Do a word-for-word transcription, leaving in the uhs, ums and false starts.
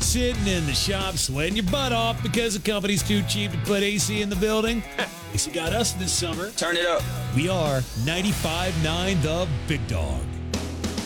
sitting in the shop sweating your butt off because the company's too cheap to put A C in the building? A C got us this summer. Turn it up. We are ninety-five point nine The Big Dog.